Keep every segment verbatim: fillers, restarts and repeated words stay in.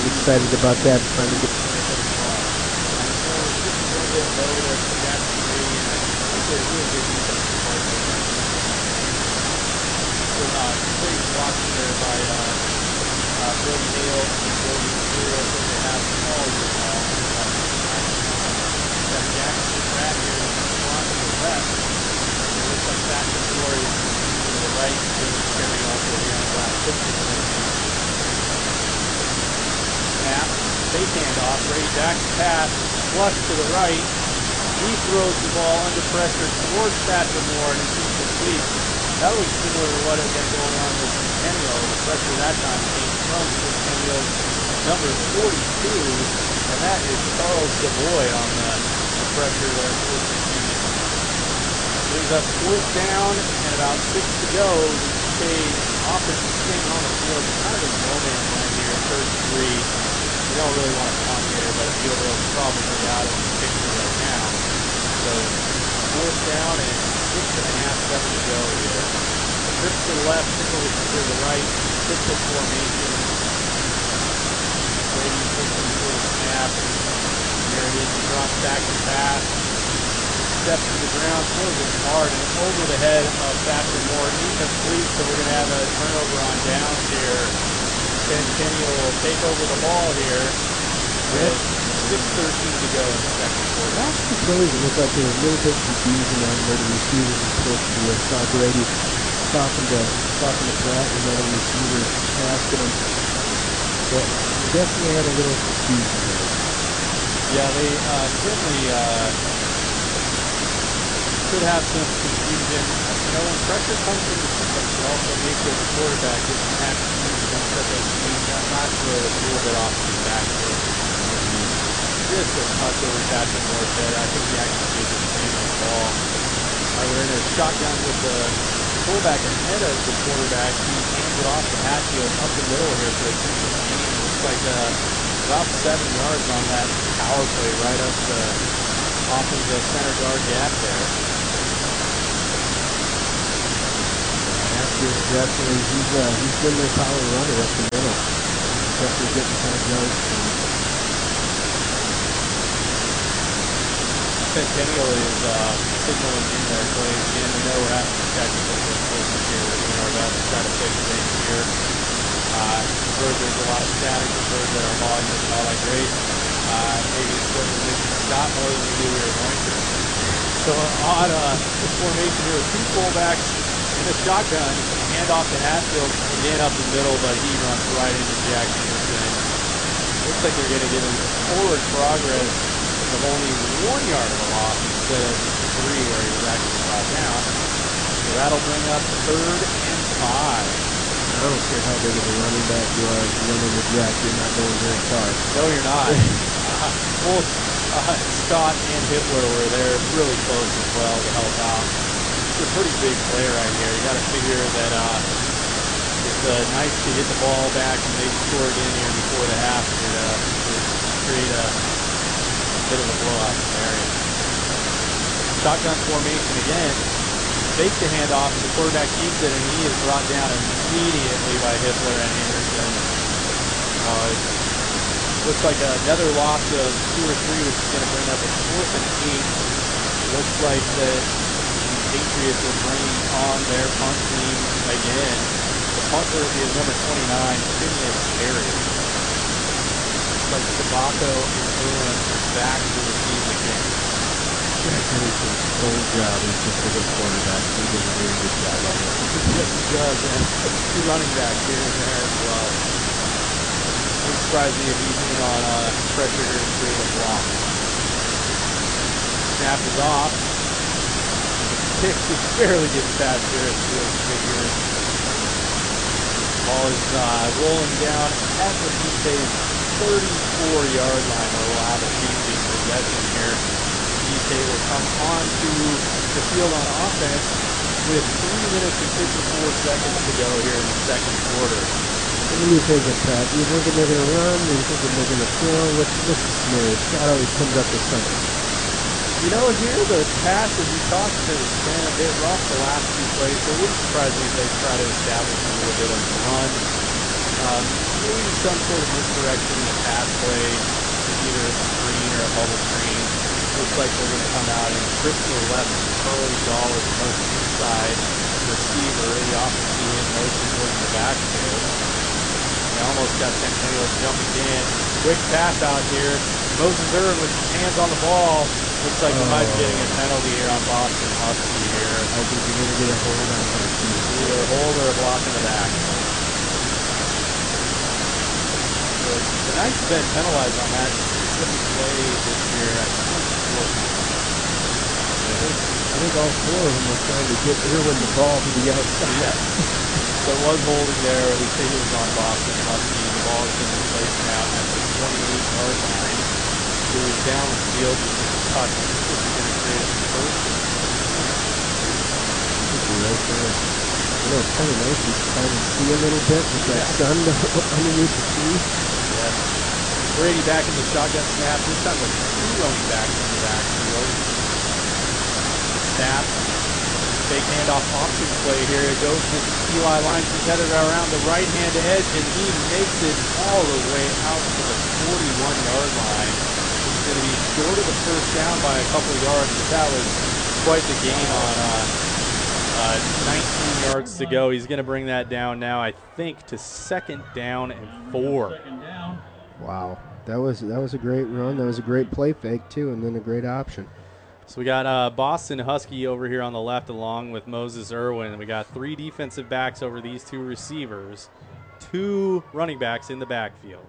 excited about that. Finally get Great blocking there by uh, uh, Brody Hale and Brody Imperial, so they have all year long on the left side of the line. Got Jackson Pratt here with the slot to the left. It looks like Patrick Moore is the receiver to the right. Billy Cherry also here on the left. Pistol formation. Snap. Fake handoff. Brady Jackson pass. Flush to the right. He throws the ball under pressure towards Patrick Moore and it's incomplete. That was similar to what had been going on with Centennial. The pressure that time came from Centennial's number forty-two, and that is Charles Savoy on the, the pressure there for Centennial. Brings up fourth down and about six to go. The U K offense is staying on the field. It's kind of in no man's land here, third and three. We don't really want to punt here, but a field goal is probably out of the picture right now. So fourth down and six and a half, seven to go here. Trips to the left, single receiver to the right, pistol formation. Brady looking for the snap. There it is, he drops back to pass. Steps to the ground, throws it hard and over the head of Patrick Moore. Incomplete, so we're going to have a turnover on downs here. Centennial will take over the ball here with six thirteen to go in the second quarter. Last two plays, it looked like there was a little bit confusion on where the receivers were supposed to be. I saw Brady talking to, talking to Pratt and another receiver asking him. But we definitely had a little confusion there. Yeah, they uh, certainly uh, could have some confusion. You know, when pressure comes from the defense, it also makes it the quarterback get some action to set those speeds. That last throw was a little bit off his back foot. Just a touch over Patrick Moore's head. I think he actually did the same on the ball. Uh, we're in a shotgun with the fullback ahead of the quarterback. He hands it off to Hatfield up the middle here for a decent gain. Looks like uh, about seven yards on that power play right up the off of the center guard gap there. Hatfield definitely, he's, uh, he's been their power runner up the middle. He's definitely getting hard yards for him. Centennial is uh, signaling in their plays. Again, we know we're having some technical difficulties here. We're doing our best to try to fix things here. Uh, we've heard there's a lot of static. We've heard that our volume isn't all that great. Uh, maybe it's that we're missing the stop more than we knew we were going to. So on uh, the formation here with two fullbacks in a shotgun, hand off to Hatfield, again up the middle, but he runs right into Jack Henderson. Looks like they're going to give him forward progress of only one yard of a loss instead of three where he was actually brought down. So that'll bring up third and five. I don't care how big of a running back you are, if you run into Jack, you're not going very far. No, you're not. uh, both uh, Scott and Hitler were there really close as well to help out. It's a pretty big play right here. You got to figure that uh, it's uh, nice to get the ball back and maybe score again here before the half to uh, create a bit of a blowout scenario. Shotgun formation again. Fake the handoff, and the quarterback keeps it, and he is brought down immediately by Hitler and Anderson. Uh, it looks like another loss of two or three, which is going to bring up a fourth and eight. Looks like that the Patriots are bringing on their punt team again. The punter is number twenty-nine, Phineas Perry. Looks like Sabato and Irwin are back to receive the kick. Jack Henderson's whole job is just a good quarterback. He does a very good job of it. Yes, he does, and two running backs here and there as well. Wouldn't surprise me if he's in on uh, pressure here to create a block. Snap is off. The kick just barely gets past Garrett Field's figure. Ball is uh, rolling down at the U K's thirty-four yard line, where we'll have a changing possession here. U K will come onto the field on offense with three minutes and fifty-four seconds to go here in the second quarter. What are you thinking, Pat? You thinking they're going to run? Are you thinking they're going to throw? What's, what's the scenario? Scott always comes up with something. You know, here the pass, as we talked, has been a bit rough the last few plays, so it wouldn't surprise me if they try to establish a little bit of a run. Um, maybe some sort of misdirection in the pass play, either a screen or a bubble screen. Looks like they're going to come out and trip to the left. Charlie Dahl is the most inside receiver. The offensive in motion towards the backfield. They almost got Centennial jumping in. Quick pass out here. Moses Irwin with his hands on the ball. Looks like we might be getting a penalty here on Boston Husky here. I think you're going to get a hold on Husky. Either a hold or a block in the back. So the Knights have been penalized on that specific play this year at twenty-four. I think all four of them were trying to get Irwin the ball to the outside. Yeah. So it was holding there, or at least it was on Boston Husky. The ball has been replaced now at the twenty-eight yard line. It was down the field with a touch. This is going to create a first. Right there. You know, it's kind of nice. You can kind of see a little bit with that Yeah. sun underneath the tree. Yes. Brady back in the shotgun snap. This time with two running backs in the backfield. Snap. Fake handoff option play here. It goes to Eli Lines. He's headed around the right-hand edge, and he makes it all the way out to the forty-one yard line. He's going to be short of the first down by a couple yards, but that was quite the gain on uh, uh, nineteen yards to go. He's going to bring that down now, I think, to second down and four. Wow, that was that was a great run. That was a great play fake too, and then a great option. So we got uh, Boston Husky over here on the left along with Moses Irwin. We got three defensive backs over these two receivers, two running backs in the backfield.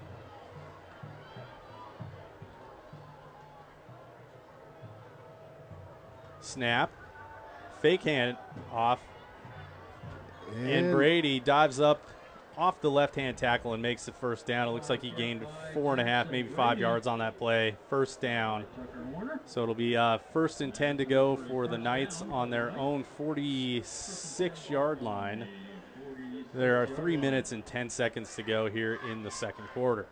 Snap, fake hand off, and, and Brady dives up off the left-hand tackle and makes the first down. It looks like he gained four and a half, maybe five yards on that play. First down. So it'll be uh, first and ten to go for the Knights on their own forty-six yard line. There are three minutes and ten seconds to go here in the second quarter.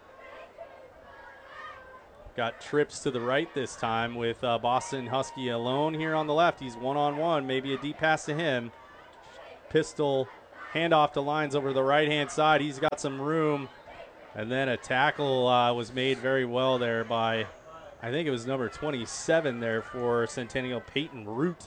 Got trips to the right this time with uh, Boston Husky alone here on the left. He's one-on-one, maybe a deep pass to him. Pistol handoff to Lines over the right-hand side. He's got some room. And then a tackle uh, was made very well there by, I think it was number twenty-seven there for Centennial, Peyton Root.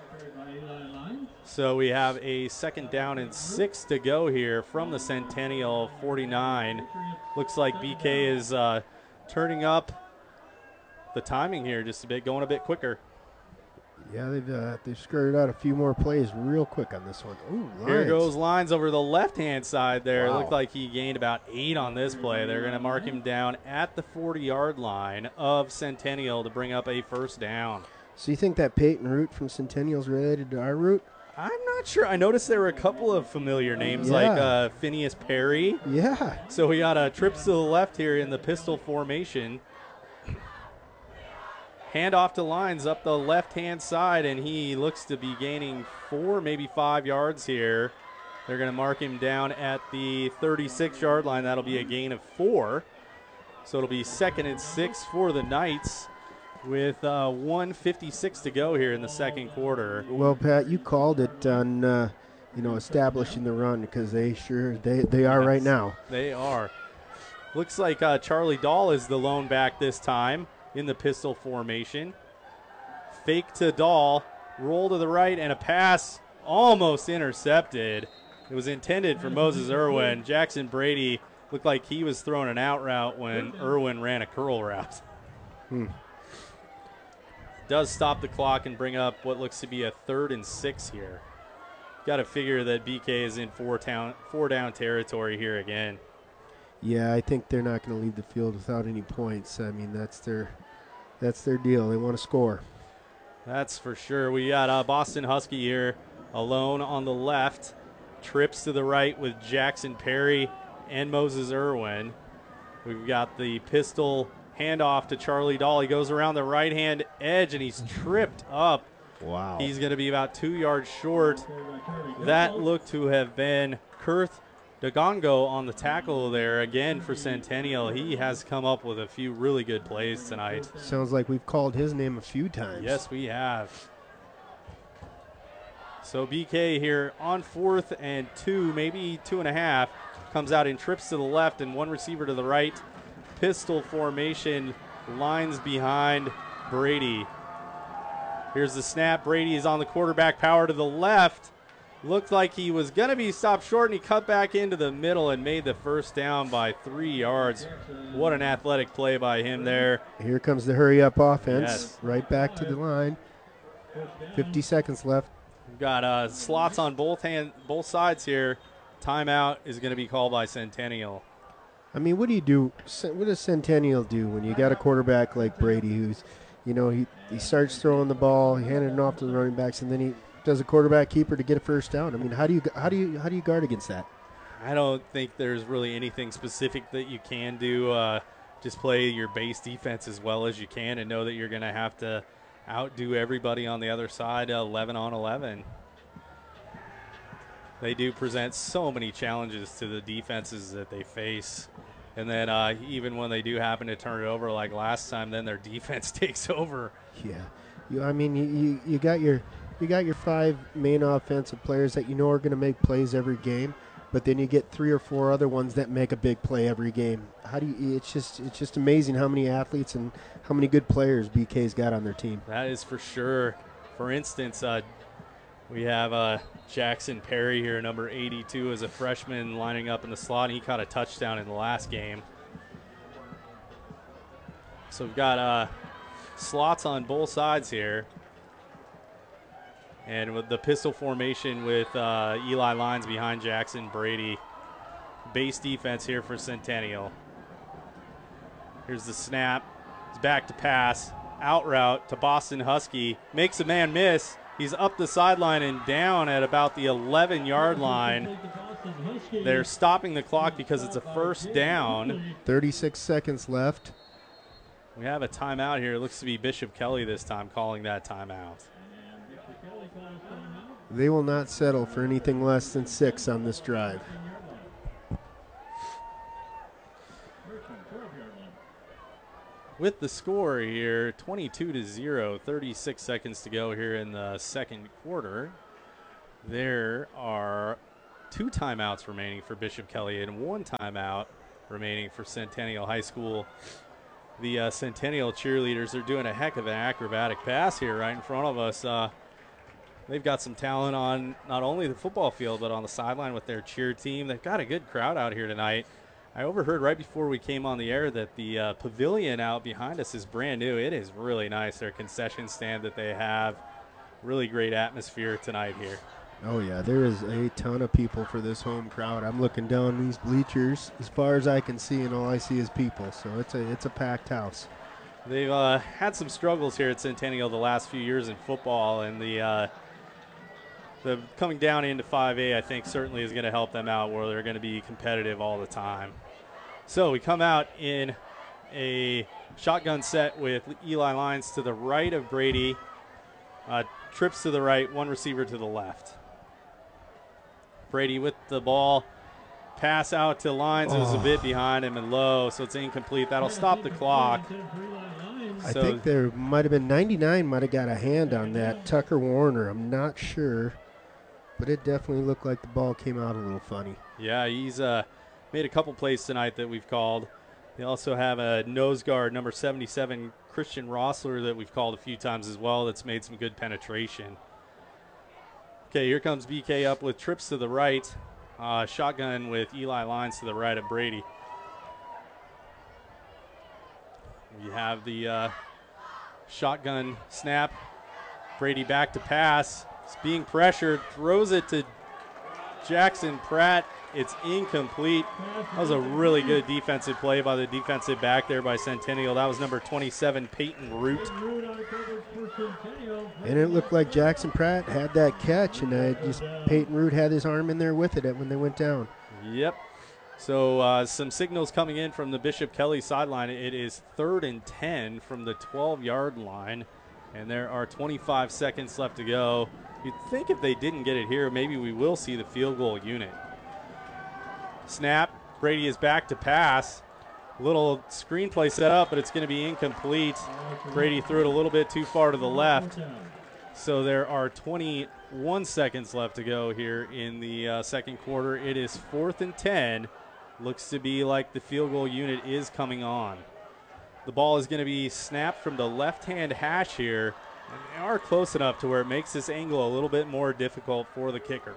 So we have a second down and six to go here from the Centennial forty-nine. Looks like B K is uh, turning up the timing here just a bit, going a bit quicker. Yeah, they've uh, they've skirted out a few more plays real quick on this one. Ooh, Here Lines. goes Lines over the left-hand side there. Wow. It looked like he gained about eight on this play. They're going to mark him down at the forty yard line of Centennial to bring up a first down. So you think that Peyton Root from Centennial's related to our Root? I'm not sure. I noticed there were a couple of familiar names Yeah. like uh, Phineas Perry. Yeah. So we got a trips to the left here in the pistol formation. Handoff to Lines up the left-hand side, and he looks to be gaining four, maybe five yards here. They're going to mark him down at the thirty-six yard line. That'll be a gain of four. So it'll be second and six for the Knights with uh, one fifty-six to go here in the second quarter. Well, Pat, you called it on, uh, you know, establishing the run because they sure they they are Yes, right now. They are. Looks like uh, Charlie Dahl is the lone back this time in the pistol formation. Fake to Dahl, roll to the right, and a pass almost intercepted. It was intended for Moses Irwin. Jackson Brady looked like he was throwing an out route when Irwin ran a curl route. Hmm. Does stop the clock and bring up what looks to be a third and six here. Got to figure that B K is in four, town, four down territory here again. Yeah, I think they're not going to leave the field without any points. I mean, that's their that's their deal. They want to score. That's for sure. We got uh, Boston Husky here alone on the left. Trips to the right with Jackson Perry and Moses Irwin. We've got the pistol handoff to Charlie Dahl. He goes around the right-hand edge, and he's tripped up. Wow. He's going to be about two yards short. That looked to have been Kurth Dagongo on the tackle there again for Centennial. He has come up with a few really good plays tonight. Sounds like we've called his name a few times. Yes, we have. So B K here on fourth and two, maybe two and a half. comes out in trips to the left and one receiver to the right. Pistol formation, lines behind Brady. Here's the snap. Brady is on the quarterback, power to the left. Looked like he was going to be stopped short, and he cut back into the middle and made the first down by three yards. What an athletic play by him there. Here comes the hurry-up offense. Yes. Right back to the line. fifty seconds left. We've got uh, slots on both hand, both sides here. Timeout is going to be called by Centennial. I mean, what do you do? What does Centennial do when you got a quarterback like Brady who's, you know, he, he starts throwing the ball, he handed it off to the running backs, and then he does a quarterback keeper to get a first down? I mean, how do you how do you how do you guard against that? I don't think there's really anything specific that you can do. Uh, just play your base defense as well as you can and know that you're going to have to outdo everybody on the other side eleven on eleven. They do present so many challenges to the defenses that they face. And then uh, even when they do happen to turn it over like last time, then their defense takes over. Yeah. You, I mean, you, you, you got your you got your five main offensive players that you know are going to make plays every game, but then you get three or four other ones that make a big play every game. How do you? It's just it's just amazing how many athletes and how many good players B K's got on their team. That is for sure. For instance, uh, we have uh, Jackson Perry here, number eighty-two, as a freshman lining up in the slot. And he caught a touchdown in the last game. So we've got uh, slots on both sides here. And with the pistol formation with uh, Eli Lines behind Jackson Brady. Base defense here for Centennial. Here's the snap. He's back to pass. Out route to Boston Husky. Makes a man miss. He's up the sideline and down at about the eleven-yard line. They're stopping the clock because it's a first down. thirty-six seconds left. We have a timeout here. It looks to be Bishop Kelly this time calling that timeout. They will not settle for anything less than six on this drive. With the score here, twenty-two to zero, thirty-six seconds to go here in the second quarter. There are two timeouts remaining for Bishop Kelly and one timeout remaining for Centennial High School. The uh, Centennial cheerleaders are doing a heck of an acrobatic pass here right in front of us. Uh, they've got some talent on not only the football field but on the sideline with their cheer team. They've got a good crowd out here tonight. I overheard right before we came on the air that the uh, pavilion out behind us is brand new. It is really nice. Their concession stand that they have. Really great atmosphere tonight here. Oh, yeah, there is a ton of people for this home crowd. I'm looking down these bleachers as far as I can see, and all I see is people. So it's a it's a packed house. They've uh, had some struggles here at Centennial the last few years in football, and the uh, the coming down into five A, I think, certainly is going to help them out where they're going to be competitive all the time. So we come out in a shotgun set with Eli Lines to the right of Brady, uh, trips to the right, one receiver to the left. Brady with the ball, pass out to Lines, oh. It was a bit behind him and low, so it's incomplete. That'll stop the clock. I So, think there might have been ninety-nine might have got a hand on that. Tucker Warner, I'm not sure. But it definitely looked like the ball came out a little funny. Yeah, he's uh, made a couple plays tonight that we've called. They also have a nose guard, number seventy-seven, Christian Rossler, that we've called a few times as well, that's made some good penetration. Okay, here comes B K up with trips to the right. Uh, shotgun with Eli Lines to the right of Brady. We have the uh, shotgun snap. Brady back to pass. It's being pressured. Throws it to Jackson Pratt. It's incomplete. That was a really good defensive play by the defensive back there by Centennial. That was number twenty-seven, Peyton Root. And it looked like Jackson Pratt had that catch, and uh, just Peyton Root had his arm in there with it when they went down. Yep. So uh, some signals coming in from the Bishop Kelly sideline. It is third and ten from the twelve-yard line, and there are twenty-five seconds left to go. You'd think if they didn't get it here, maybe we will see the field goal unit. Snap. Brady is back to pass. Little screenplay set up, but it's going to be incomplete. Brady threw it a little bit too far to the left. So there are twenty-one seconds left to go here in the uh, second quarter. It is fourth and ten Looks to be like the field goal unit is coming on. The ball is going to be snapped from the left-hand hash here, and they are close enough to where it makes this angle a little bit more difficult for the kicker.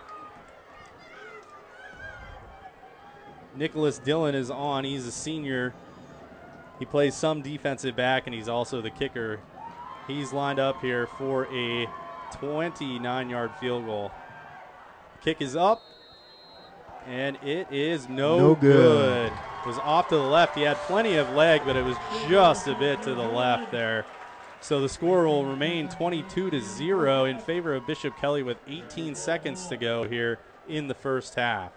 Nicholas Dillon is on. He's a senior. He plays some defensive back, and he's also the kicker. He's lined up here for a twenty-nine-yard field goal. Kick is up, and it is no, no good. good. It was off to the left. He had plenty of leg, but it was just a bit to the left there. So the score will remain twenty-two to zero in favor of Bishop Kelly with eighteen seconds to go here in the first half.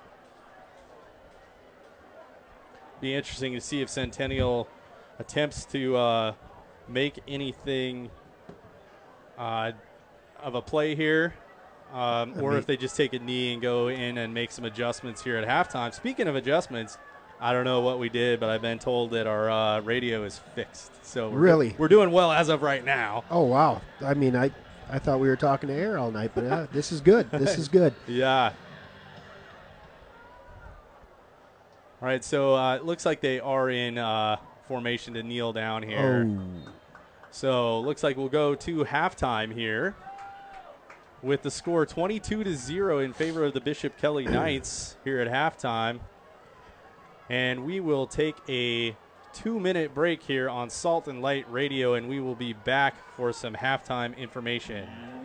Be interesting to see if Centennial attempts to uh, make anything uh, of a play here, um, or if they just take a knee and go in and make some adjustments here at halftime. Speaking of adjustments, I don't know what we did, but I've been told that our uh, radio is fixed. So we're, really, we're doing well as of right now. Oh wow! I mean, I I thought we were talking to air all night, but uh, this is good. This is good. Yeah. All right, so uh, it looks like they are in uh, formation to kneel down here. Oh. So looks like we'll go to halftime here with the score twenty-two to zero in favor of the Bishop Kelly Knights here at halftime. And we will take a two-minute break here on Salt and Light Radio, and we will be back for some halftime information.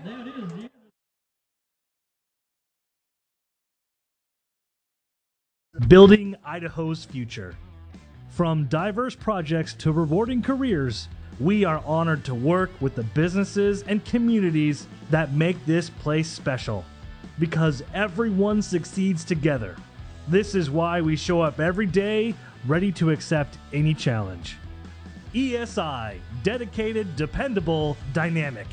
Building Idaho's future. From diverse projects to rewarding careers, we are honored to work with the businesses and communities that make this place special. Because everyone succeeds together. This is why we show up every day, ready to accept any challenge. E S I, dedicated, dependable, dynamic.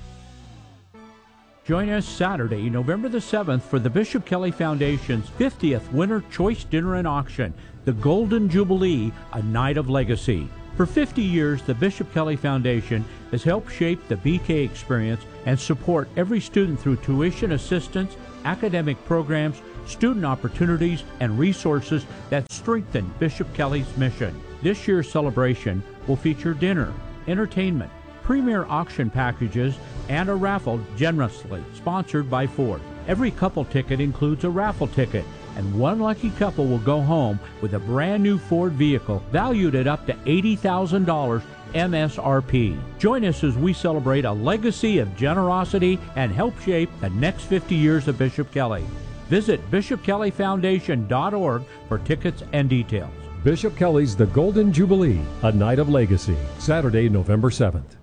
Join us Saturday, November the seventh for the Bishop Kelly Foundation's fiftieth Winter Choice Dinner and Auction, the Golden Jubilee, a night of legacy. For fifty years, the Bishop Kelly Foundation has helped shape the B K experience and support every student through tuition assistance, academic programs, student opportunities, and resources that strengthen Bishop Kelly's mission. This year's celebration will feature dinner, entertainment, premier auction packages, and a raffle generously sponsored by Ford. Every couple ticket includes a raffle ticket, and one lucky couple will go home with a brand new Ford vehicle valued at up to eighty thousand dollars M S R P. Join us as we celebrate a legacy of generosity and help shape the next fifty years of Bishop Kelly. Visit bishop kelly foundation dot org for tickets and details. Bishop Kelly's The Golden Jubilee, a night of legacy, Saturday, November seventh.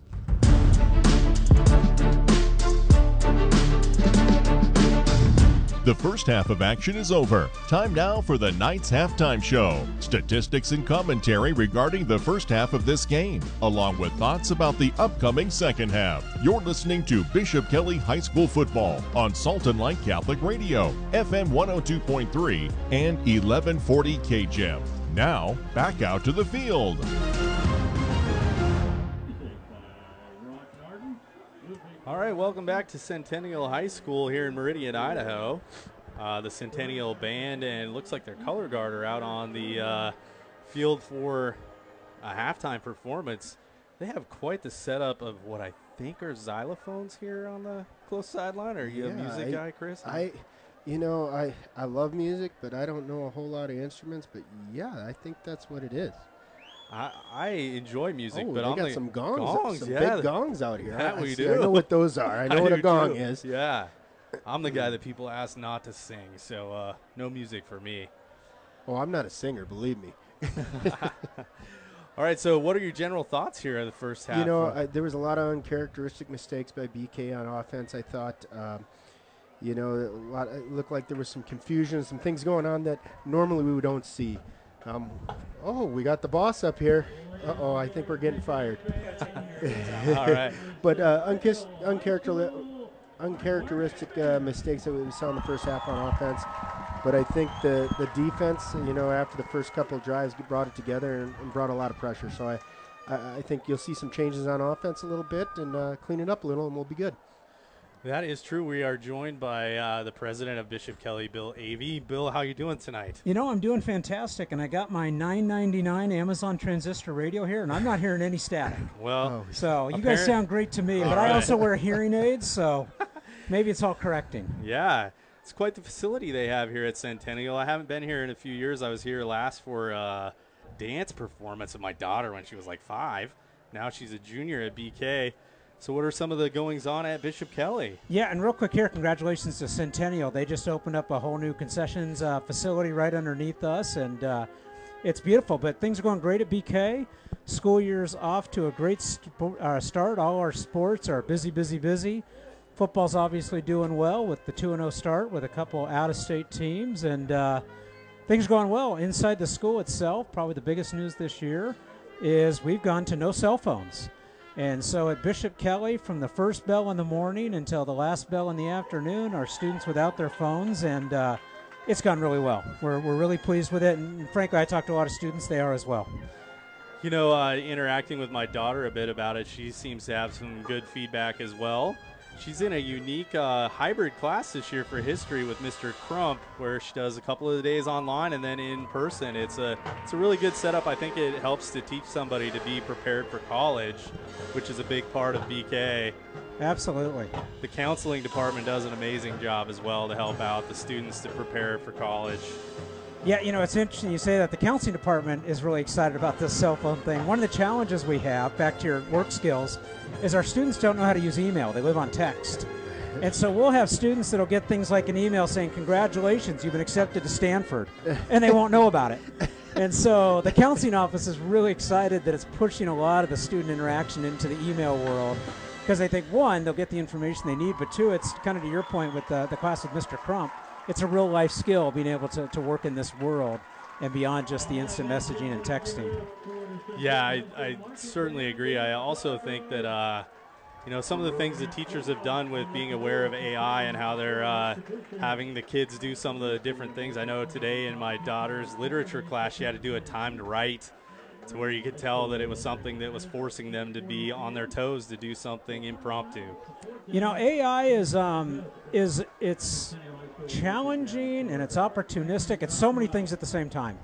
The first half of action is over. Time now for the Knights halftime show. Statistics and commentary regarding the first half of this game, along with thoughts about the upcoming second half. You're listening to Bishop Kelly High School football on Salt and Light Catholic Radio, F M one oh two point three and eleven forty K G E M. Now, back out to the field. All right, welcome back to Centennial High School here in Meridian, Idaho. Uh, the Centennial Band, and it looks like their color guard are out on the uh, field for a halftime performance. They have quite the setup of what I think are xylophones here on the close sideline. Are you Yeah, a music I- guy, Chris? I, you know, I I love music, but I don't know a whole lot of instruments. But yeah, I think that's what it is. I, I enjoy music, Oh, but they I'm got the some gongs, gongs, some yeah. big gongs out here. That I, we see, do. I know what those are. I know what do a gong too. is. Yeah. I'm the guy that people ask not to sing, so uh, no music for me. Oh, I'm not a singer, believe me. All right, so what are your general thoughts here in the first half? You know, I, there was a lot of uncharacteristic mistakes by B K on offense. I thought, um, you know, a lot. It looked like there was some confusion, some things going on that normally we don't see. Um, oh, we got the boss up here. Uh-oh, I think we're getting fired. All right. But uh, unkis- uncharacteristic, uncharacteristic uh, mistakes that we saw in the first half on offense. But I think the, the defense, you know, after the first couple of drives, brought it together and, and brought a lot of pressure. So I, I, I think you'll see some changes on offense a little bit and uh, clean it up a little, and we'll be good. That is true. We are joined by uh, the president of Bishop Kelly, Bill Avey. Bill, how you doing tonight? You know, I'm doing fantastic, and I got my nine ninety-nine Amazon transistor radio here, and I'm not hearing any static. Well, so you guys sound great to me, but right. I also wear hearing aids, so maybe it's all correcting. Yeah, it's quite the facility they have here at Centennial. I haven't been here in a few years. I was here last for a dance performance of my daughter when she was like five. Now she's a junior at B K. So what are some of the goings-on at Bishop Kelly? Yeah, and real quick here, congratulations to Centennial. They just opened up a whole new concessions uh, facility right underneath us, and uh, it's beautiful. But things are going great at B K. School year's off to a great st- uh, start. All our sports are busy, busy, busy. Football's obviously doing well with the two and oh start with a couple out-of-state teams, and uh, things are going well. Inside the school itself, probably the biggest news this year is we've gone to no cell phones. And so at Bishop Kelly, from the first bell in the morning until the last bell in the afternoon, our students without their phones, and uh, it's gone really well. We're, we're really pleased with it, and frankly, I talked to a lot of students. They are as well. You know, uh, interacting with my daughter a bit about it, she seems to have some good feedback as well. She's in a unique uh, hybrid class this year for history with Mister Crump, where she does a couple of the days online and then in person. It's a it's a really good setup. I think it helps to teach somebody to be prepared for college, which is a big part of B K. Absolutely. The counseling department does an amazing job as well to help out the students to prepare for college. Yeah, you know, it's interesting you say that. The counseling department is really excited about this cell phone thing. One of the challenges we have, back to your work skills, is our students don't know how to use email. They live on text. And so we'll have students that'll get things like an email saying, congratulations, you've been accepted to Stanford, and they won't know about it. And so the counseling office is really excited that it's pushing a lot of the student interaction into the email world, because they think, one, they'll get the information they need, but two, it's kind of to your point with the, the class with Mister Crump, it's a real life skill being able to, to work in this world and beyond just the instant messaging and texting. Yeah, I, I certainly agree. I also think that, uh, you know, some of the things that teachers have done with being aware of A I and how they're uh, having the kids do some of the different things. I know today in my daughter's literature class, she had to do a timed write, to where you could tell that it was something that was forcing them to be on their toes to do something impromptu. You know, A I is um, is it's challenging and it's opportunistic. It's so many things at the same time.